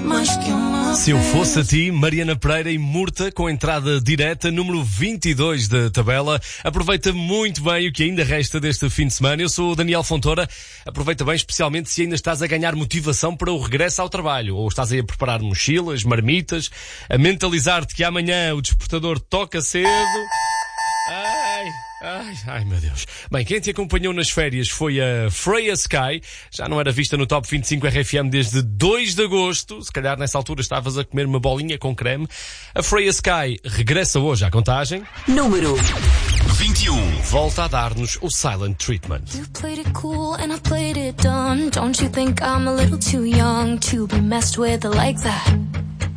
Se eu fosse a ti, Mariana Pereira e Murta, com entrada direta, número 22 da tabela. Aproveita muito bem o que ainda resta deste fim de semana. Eu sou o Daniel Fontoura. Aproveita bem, especialmente se ainda estás a ganhar motivação para o regresso ao trabalho. Ou estás aí a preparar mochilas, marmitas, a mentalizar-te que amanhã o despertador toca cedo. Ai, meu Deus. Bem, quem te acompanhou nas férias foi a Freya Sky. Já não era vista no Top 25 RFM desde 2 de agosto. Se calhar nessa altura estavas a comer uma bolinha com creme. A Freya Sky regressa hoje à contagem. Número 21. Volta a dar-nos o Silent Treatment. You played it cool and I played it dumb. Don't you think I'm a little too young to be messed with like that?